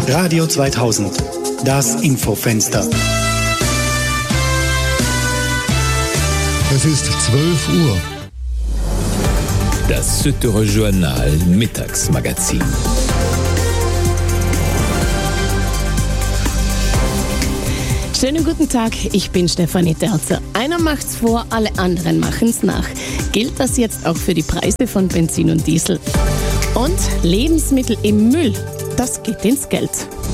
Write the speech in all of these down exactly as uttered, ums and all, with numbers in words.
Radio zweitausend, das Infofenster. Es ist zwölf Uhr. Das Süddeutsche Journal Mittagsmagazin. Schönen guten Tag, ich bin Stefanie Terzer. Einer macht's vor, alle anderen machen's nach. Gilt das jetzt auch für die Preise von Benzin und Diesel? Und Lebensmittel im Müll, das geht ins Geld.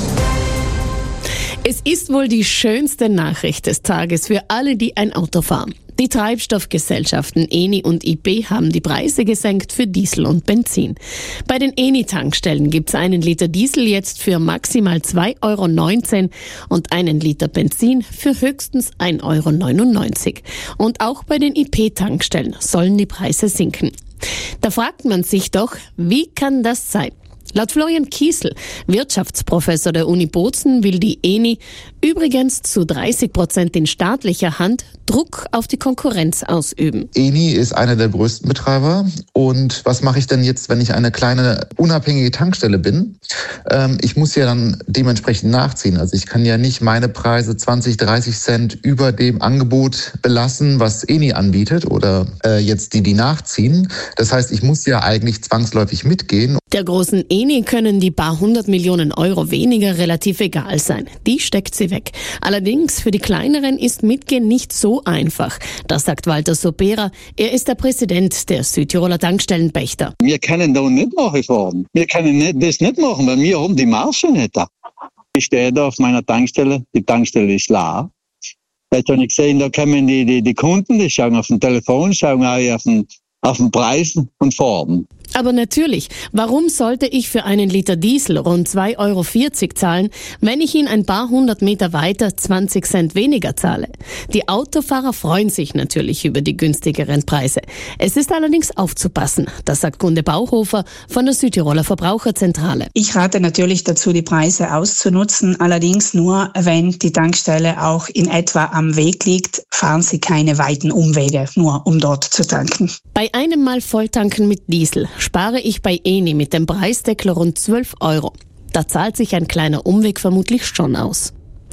Es ist wohl die schönste Nachricht des Tages für alle, die ein Auto fahren. Die Treibstoffgesellschaften Eni und I P haben die Preise gesenkt für Diesel und Benzin. Bei den Eni-Tankstellen gibt's einen Liter Diesel jetzt für maximal zwei Euro neunzehn und einen Liter Benzin für höchstens ein Euro neunundneunzig. Und auch bei den I P-Tankstellen sollen die Preise sinken. Da fragt man sich doch, wie kann das sein? Laut Florian Kiesel, Wirtschaftsprofessor der Uni Bozen, will die Eni übrigens zu dreißig Prozent in staatlicher Hand Druck auf die Konkurrenz ausüben. Eni ist einer der größten Betreiber. Und was mache ich denn jetzt, wenn ich eine kleine unabhängige Tankstelle bin? Ähm, ich muss ja dann dementsprechend nachziehen. Also ich kann ja nicht meine Preise zwanzig, dreißig Cent über dem Angebot belassen, was Eni anbietet oder äh, jetzt die, die nachziehen. Das heißt, ich muss ja eigentlich zwangsläufig mitgehen. Der großen Eni können die paar hundert Millionen Euro weniger relativ egal sein. Die steckt sie weg. Allerdings für die kleineren ist Mitgehen nicht so einfach. Das sagt Walter Sopera. Er ist der Präsident der Südtiroler Tankstellenpächter. Wir können da nicht nachfahren. Wir können nicht, das nicht machen, weil wir haben die Marge nicht da. Ich stehe da auf meiner Tankstelle. Die Tankstelle ist leer. Jetzt habe ich gesehen, da kommen die, die, die Kunden, die schauen auf dem Telefon, schauen auch auf den, auf den Preis und fahren. Aber natürlich, warum sollte ich für einen Liter Diesel rund zwei Euro vierzig zahlen, wenn ich ihn ein paar hundert Meter weiter zwanzig Cent weniger zahle? Die Autofahrer freuen sich natürlich über die günstigeren Preise. Es ist allerdings aufzupassen, das sagt Gunde Bauhofer von der Südtiroler Verbraucherzentrale. Ich rate natürlich dazu, die Preise auszunutzen, allerdings nur, wenn die Tankstelle auch in etwa am Weg liegt, fahren Sie keine weiten Umwege, nur um dort zu tanken. Bei einem Mal Volltanken mit Diesel spare ich bei Eni mit dem Preisdeckel rund zwölf Euro. Da zahlt sich ein kleiner Umweg vermutlich schon aus.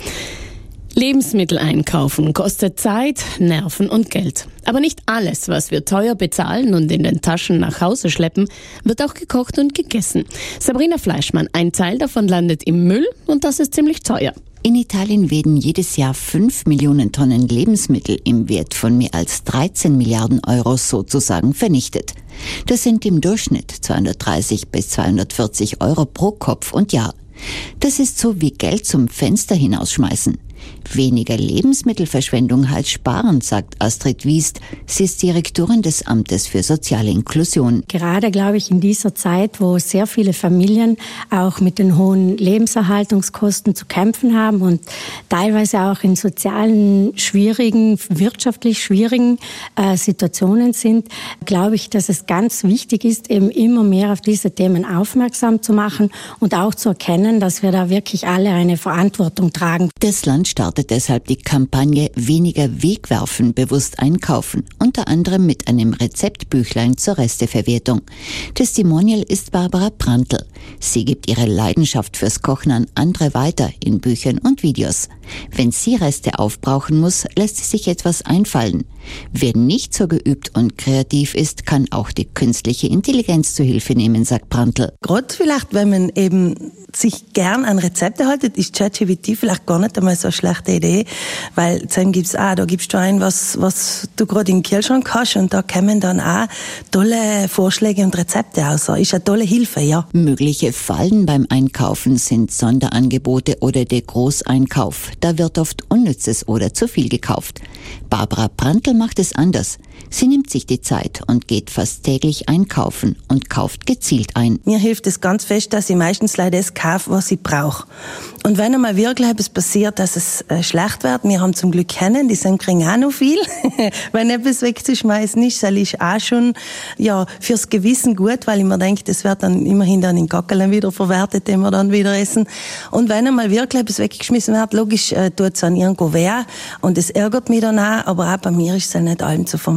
Lebensmittel einkaufen kostet Zeit, Nerven und Geld. Aber nicht alles, was wir teuer bezahlen und in den Taschen nach Hause schleppen, wird auch gekocht und gegessen. Sabrina Fleischmann, ein Teil davon landet im Müll und das ist ziemlich teuer. In Italien werden jedes Jahr fünf Millionen Tonnen Lebensmittel im Wert von mehr als dreizehn Milliarden Euro sozusagen vernichtet. Das sind im Durchschnitt zweihundertdreißig bis zweihundertvierzig Euro pro Kopf und Jahr. Das ist so wie Geld zum Fenster hinausschmeißen. Weniger Lebensmittelverschwendung heißt sparen, sagt Astrid Wiest. Sie ist Direktorin des Amtes für soziale Inklusion. Gerade, glaube ich, in dieser Zeit, wo sehr viele Familien auch mit den hohen Lebenserhaltungskosten zu kämpfen haben und teilweise auch in sozialen, schwierigen, wirtschaftlich schwierigen äh, Situationen sind, glaube ich, dass es ganz wichtig ist, eben immer mehr auf diese Themen aufmerksam zu machen und auch zu erkennen, dass wir da wirklich alle eine Verantwortung tragen. Das Land startet deshalb die Kampagne Weniger Wegwerfen, bewusst einkaufen, unter anderem mit einem Rezeptbüchlein zur Resteverwertung. Testimonial ist Barbara Prantl. Sie gibt ihre Leidenschaft fürs Kochen an andere weiter in Büchern und Videos. Wenn sie Reste aufbrauchen muss, lässt sie sich etwas einfallen. Wer nicht so geübt und kreativ ist, kann auch die künstliche Intelligenz zu Hilfe nehmen, sagt Prantl. Gerade vielleicht, wenn man eben sich gern an Rezepte haltet, ist ChatGPT vielleicht gar nicht einmal so eine schlechte Idee, weil dann gibt's auch, da gibst du ein, was, was du gerade im Kühlschrank hast und da kommen dann auch tolle Vorschläge und Rezepte raus. Ist eine tolle Hilfe, ja. Mögliche Fallen beim Einkaufen sind Sonderangebote oder der Großeinkauf. Da wird oft Unnützes oder zu viel gekauft. Barbara Prantl macht es anders. Sie nimmt sich die Zeit und geht fast täglich einkaufen und kauft gezielt ein. Mir hilft es ganz fest, dass ich meistens leider das kaufe, was ich brauche. Und wenn einmal wirklich etwas passiert, dass es äh, schlecht wird, wir haben zum Glück kennen, die sind, kriegen auch noch viel. Wenn etwas wegzuschmeißen ist, das ist auch schon ja, fürs Gewissen gut, weil ich mir denke, das wird dann immerhin dann in Gackeln wieder verwertet, den wir dann wieder essen. Und wenn einmal wirklich etwas weggeschmissen wird, logisch äh, tut es an irgendwo weh und es ärgert mich dann auch, aber auch bei mir ist es nicht allem zu vermeiden.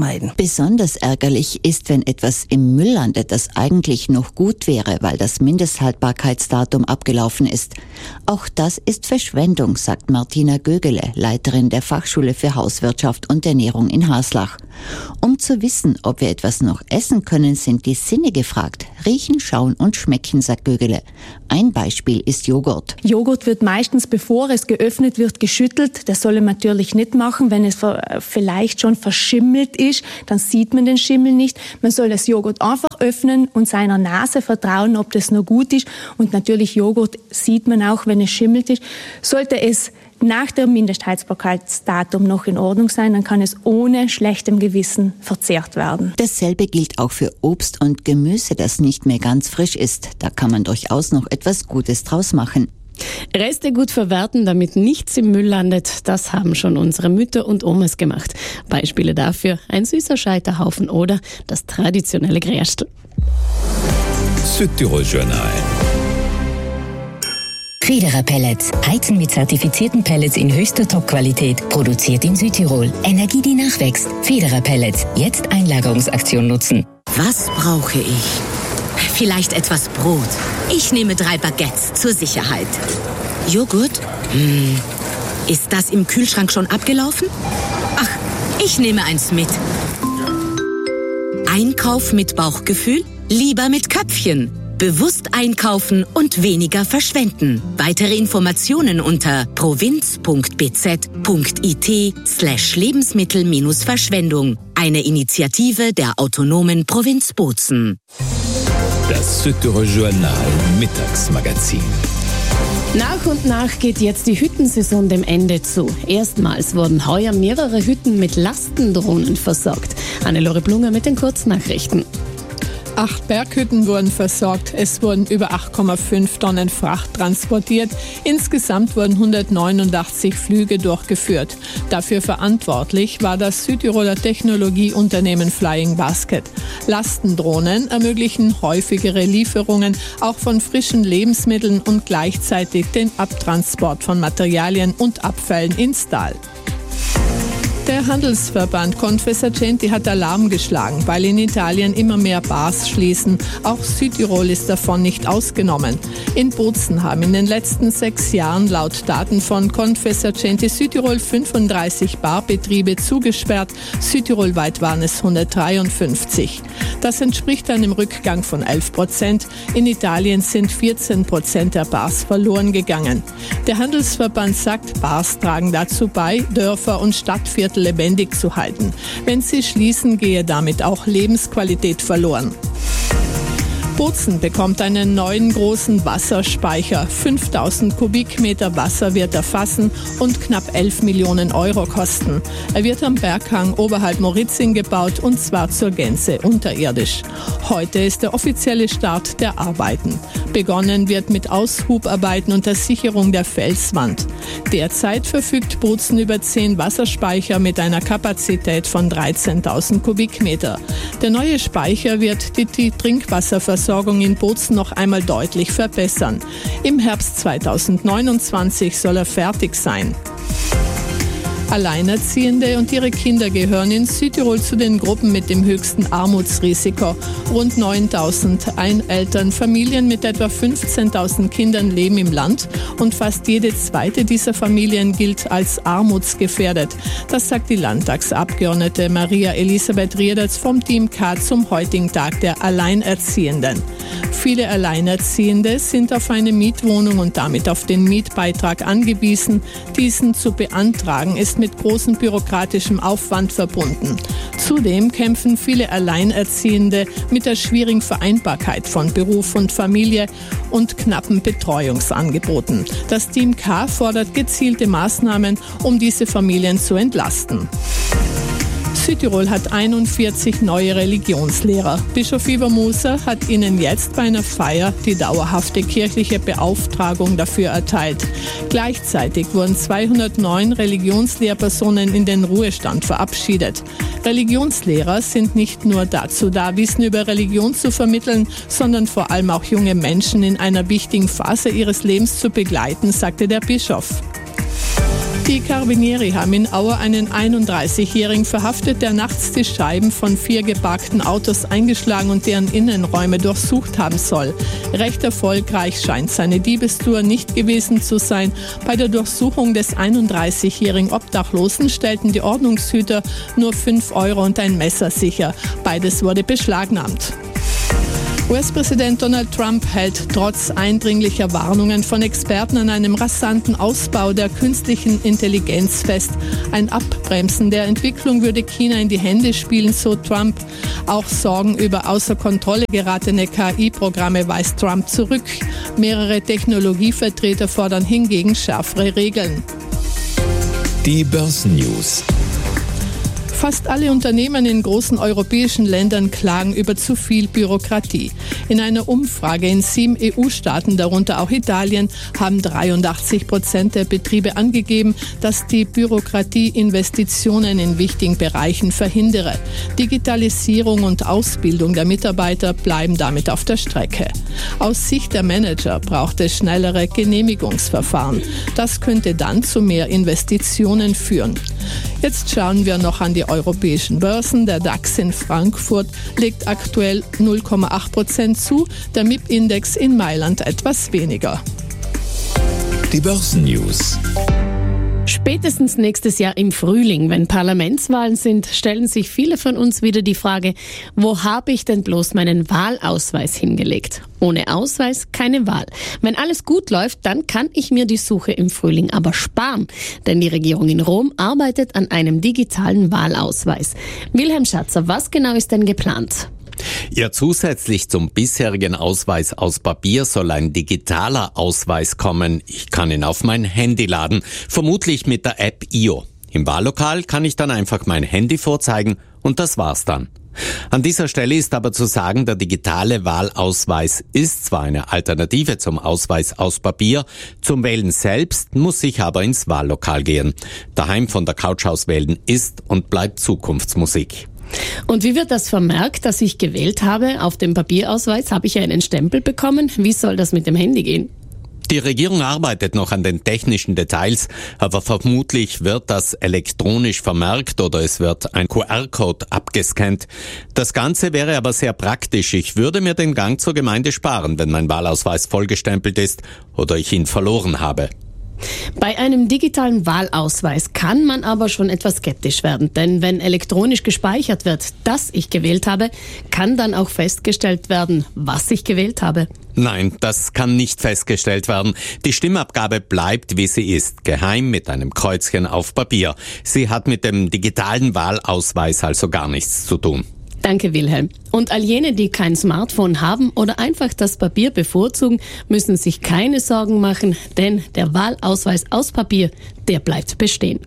vermeiden. Besonders ärgerlich ist, wenn etwas im Müll landet, das eigentlich noch gut wäre, weil das Mindesthaltbarkeitsdatum abgelaufen ist. Auch das ist Verschwendung, sagt Martina Gögele, Leiterin der Fachschule für Hauswirtschaft und Ernährung in Haslach. Um zu wissen, ob wir etwas noch essen können, sind die Sinne gefragt. Riechen, schauen und schmecken, sagt Gögele. Ein Beispiel ist Joghurt. Joghurt wird meistens, bevor es geöffnet wird, geschüttelt. Das soll man natürlich nicht machen. Wenn es vielleicht schon verschimmelt ist, dann sieht man den Schimmel nicht. Man soll das Joghurt einfach öffnen und seiner Nase vertrauen, ob das noch gut ist. Und natürlich Joghurt sieht man auch, wenn es schimmelt ist. Sollte es nach dem Mindesthaltbarkeitsdatum noch in Ordnung sein, dann kann es ohne schlechtem Gewissen verzehrt werden. Dasselbe gilt auch für Obst und Gemüse, das nicht mehr ganz frisch ist. Da kann man durchaus noch etwas Gutes draus machen. Reste gut verwerten, damit nichts im Müll landet, das haben schon unsere Mütter und Omas gemacht. Beispiele dafür: ein süßer Scheiterhaufen oder das traditionelle Gräschtl. Südtirol Journal. Federer Pellets. Heizen mit zertifizierten Pellets in höchster Top-Qualität. Produziert in Südtirol. Energie, die nachwächst. Federer Pellets. Jetzt Einlagerungsaktion nutzen. Was brauche ich? Vielleicht etwas Brot. Ich nehme drei Baguettes zur Sicherheit. Joghurt? Hm. Ist das im Kühlschrank schon abgelaufen? Ach, ich nehme eins mit. Einkauf mit Bauchgefühl? Lieber mit Köpfchen. Bewusst einkaufen und weniger verschwenden. Weitere Informationen unter provinz.bz.it slash Lebensmittel-Verschwendung. Eine Initiative der autonomen Provinz Bozen. Das Südtirol Journal Mittagsmagazin. Nach und nach geht jetzt die Hüttensaison dem Ende zu. Erstmals wurden heuer mehrere Hütten mit Lastendrohnen versorgt. Annelore Blunger mit den Kurznachrichten. Acht Berghütten wurden versorgt. Es wurden über acht Komma fünf Tonnen Fracht transportiert. Insgesamt wurden hundertneunundachtzig Flüge durchgeführt. Dafür verantwortlich war das Südtiroler Technologieunternehmen Flying Basket. Lastendrohnen ermöglichen häufigere Lieferungen, auch von frischen Lebensmitteln und gleichzeitig den Abtransport von Materialien und Abfällen ins Tal. Der Handelsverband Confesercenti hat Alarm geschlagen, weil in Italien immer mehr Bars schließen. Auch Südtirol ist davon nicht ausgenommen. In Bozen haben in den letzten sechs Jahren laut Daten von Confesercenti Südtirol fünfunddreißig Barbetriebe zugesperrt. Südtirolweit waren es hundertdreiundfünfzig. Das entspricht einem Rückgang von elf Prozent. In Italien sind vierzehn Prozent der Bars verloren gegangen. Der Handelsverband sagt, Bars tragen dazu bei, Dörfer und Stadtviertel lebendig zu halten. Wenn sie schließen, gehe damit auch Lebensqualität verloren. Bozen bekommt einen neuen großen Wasserspeicher. fünftausend Kubikmeter Wasser wird er fassen und knapp elf Millionen Euro kosten. Er wird am Berghang oberhalb Moritzing gebaut und zwar zur Gänze unterirdisch. Heute ist der offizielle Start der Arbeiten. Begonnen wird mit Aushubarbeiten und der Sicherung der Felswand. Derzeit verfügt Bozen über zehn Wasserspeicher mit einer Kapazität von dreizehntausend Kubikmeter. Der neue Speicher wird die, die Trinkwasserversorgung in Bozen noch einmal deutlich verbessern. Im Herbst zweitausendneunundzwanzig soll er fertig sein. Alleinerziehende und ihre Kinder gehören in Südtirol zu den Gruppen mit dem höchsten Armutsrisiko. Rund neuntausend Einelternfamilien mit etwa fünfzehntausend Kindern leben im Land und fast jede zweite dieser Familien gilt als armutsgefährdet. Das sagt die Landtagsabgeordnete Maria Elisabeth Rierdatz vom Team K zum heutigen Tag der Alleinerziehenden. Viele Alleinerziehende sind auf eine Mietwohnung und damit auf den Mietbeitrag angewiesen. Diesen zu beantragen ist mit großem bürokratischem Aufwand verbunden. Zudem kämpfen viele Alleinerziehende mit der schwierigen Vereinbarkeit von Beruf und Familie und knappen Betreuungsangeboten. Das Team K fordert gezielte Maßnahmen, um diese Familien zu entlasten. Südtirol hat einundvierzig neue Religionslehrer. Bischof Ivo Moser hat ihnen jetzt bei einer Feier die dauerhafte kirchliche Beauftragung dafür erteilt. Gleichzeitig wurden zweihundertneun Religionslehrpersonen in den Ruhestand verabschiedet. Religionslehrer sind nicht nur dazu da, Wissen über Religion zu vermitteln, sondern vor allem auch junge Menschen in einer wichtigen Phase ihres Lebens zu begleiten, sagte der Bischof. Die Carabinieri haben in Auer einen einunddreißigjährigen verhaftet, der nachts die Scheiben von vier geparkten Autos eingeschlagen und deren Innenräume durchsucht haben soll. Recht erfolgreich scheint seine Diebestour nicht gewesen zu sein. Bei der Durchsuchung des einunddreißigjährigen Obdachlosen stellten die Ordnungshüter nur fünf Euro und ein Messer sicher. Beides wurde beschlagnahmt. U S-Präsident Donald Trump hält trotz eindringlicher Warnungen von Experten an einem rasanten Ausbau der künstlichen Intelligenz fest. Ein Abbremsen der Entwicklung würde China in die Hände spielen, so Trump. Auch Sorgen über außer Kontrolle geratene K I-Programme weist Trump zurück. Mehrere Technologievertreter fordern hingegen schärfere Regeln. Die Börsennews. Fast alle Unternehmen in großen europäischen Ländern klagen über zu viel Bürokratie. In einer Umfrage in sieben E U-Staaten, darunter auch Italien, haben dreiundachtzig Prozent der Betriebe angegeben, dass die Bürokratie Investitionen in wichtigen Bereichen verhindere. Digitalisierung und Ausbildung der Mitarbeiter bleiben damit auf der Strecke. Aus Sicht der Manager braucht es schnellere Genehmigungsverfahren. Das könnte dann zu mehr Investitionen führen. Jetzt schauen wir noch an die europäischen Börsen. Der DAX in Frankfurt legt aktuell null Komma acht Prozent zu, der M I P-Index in Mailand etwas weniger. Die Börsennews. Spätestens nächstes Jahr im Frühling, wenn Parlamentswahlen sind, stellen sich viele von uns wieder die Frage, wo habe ich denn bloß meinen Wahlausweis hingelegt? Ohne Ausweis keine Wahl. Wenn alles gut läuft, dann kann ich mir die Suche im Frühling aber sparen. Denn die Regierung in Rom arbeitet an einem digitalen Wahlausweis. Wilhelm Schatzer, was genau ist denn geplant? Ja, zusätzlich zum bisherigen Ausweis aus Papier soll ein digitaler Ausweis kommen. Ich kann ihn auf mein Handy laden, vermutlich mit der App I O. Im Wahllokal kann ich dann einfach mein Handy vorzeigen und das war's dann. An dieser Stelle ist aber zu sagen, der digitale Wahlausweis ist zwar eine Alternative zum Ausweis aus Papier, zum Wählen selbst muss ich aber ins Wahllokal gehen. Daheim von der Couch aus wählen ist und bleibt Zukunftsmusik. Und wie wird das vermerkt, dass ich gewählt habe? Auf dem Papierausweis habe ich ja einen Stempel bekommen. Wie soll das mit dem Handy gehen? Die Regierung arbeitet noch an den technischen Details, aber vermutlich wird das elektronisch vermerkt oder es wird ein Q R-Code abgescannt. Das Ganze wäre aber sehr praktisch. Ich würde mir den Gang zur Gemeinde sparen, wenn mein Wahlausweis vollgestempelt ist oder ich ihn verloren habe. Bei einem digitalen Wahlausweis kann man aber schon etwas skeptisch werden, denn wenn elektronisch gespeichert wird, dass ich gewählt habe, kann dann auch festgestellt werden, was ich gewählt habe. Nein, das kann nicht festgestellt werden. Die Stimmabgabe bleibt, wie sie ist, geheim mit einem Kreuzchen auf Papier. Sie hat mit dem digitalen Wahlausweis also gar nichts zu tun. Danke, Wilhelm. Und all jene, die kein Smartphone haben oder einfach das Papier bevorzugen, müssen sich keine Sorgen machen, denn der Wahlausweis aus Papier, der bleibt bestehen.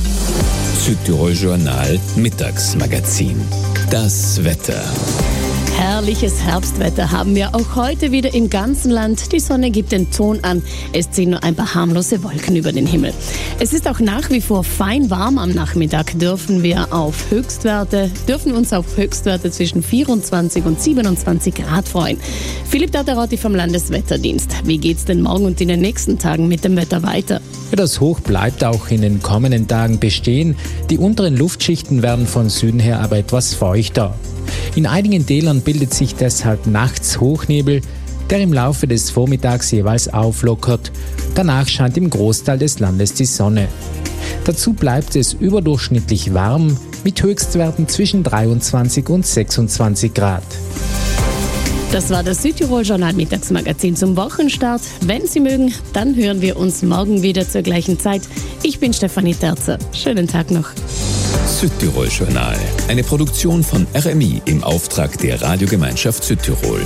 Südtirol Journal Mittagsmagazin. Das Wetter. Herrliches Herbstwetter haben wir auch heute wieder im ganzen Land. Die Sonne gibt den Ton an. Es ziehen nur ein paar harmlose Wolken über den Himmel. Es ist auch nach wie vor fein warm. Am Nachmittag dürfen wir auf Höchstwerte, dürfen uns auf Höchstwerte zwischen vierundzwanzig und siebenundzwanzig Grad freuen. Philipp Tatterotti vom Landeswetterdienst. Wie geht's denn morgen und in den nächsten Tagen mit dem Wetter weiter? Das Hoch bleibt auch in den kommenden Tagen bestehen. Die unteren Luftschichten werden von Süden her aber etwas feuchter. In einigen Tälern bildet sich deshalb nachts Hochnebel, der im Laufe des Vormittags jeweils auflockert. Danach scheint im Großteil des Landes die Sonne. Dazu bleibt es überdurchschnittlich warm mit Höchstwerten zwischen dreiundzwanzig und sechsundzwanzig Grad. Das war das Südtirol Journal Mittagsmagazin zum Wochenstart. Wenn Sie mögen, dann hören wir uns morgen wieder zur gleichen Zeit. Ich bin Stefanie Terzer. Schönen Tag noch. Südtirol Journal, eine Produktion von R M I im Auftrag der Radiogemeinschaft Südtirol.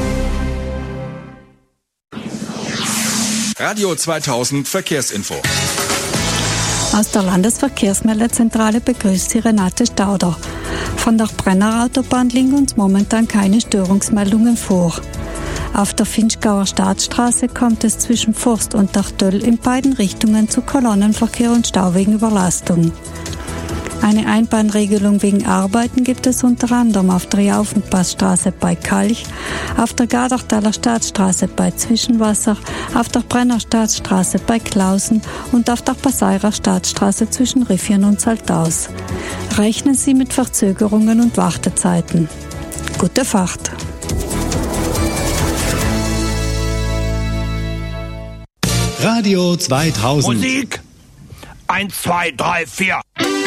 Radio zweitausend Verkehrsinfo. Aus der Landesverkehrsmeldezentrale begrüßt Sie Renate Stauder. Von der Brenner Autobahn liegen uns momentan keine Störungsmeldungen vor. Auf der Finchgauer Staatsstraße kommt es zwischen Forst und Dachtöll in beiden Richtungen zu Kolonnenverkehr und Stau wegen Überlastung. Eine Einbahnregelung wegen Arbeiten gibt es unter anderem auf der Jaufenpassstraße bei Kalch, auf der Gardachtaler Staatsstraße bei Zwischenwasser, auf der Brenner Staatsstraße bei Klausen und auf der Passeirer Staatsstraße zwischen Riffien und Saltaus. Rechnen Sie mit Verzögerungen und Wartezeiten. Gute Fahrt! Radio zweitausend. Musik! Eins, zwei, drei, vier.